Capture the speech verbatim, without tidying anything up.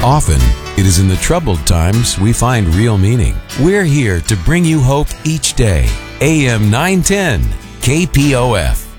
Often, it is in the troubled times we find real meaning. We're here to bring you hope each day. A M nine ten, K P O F.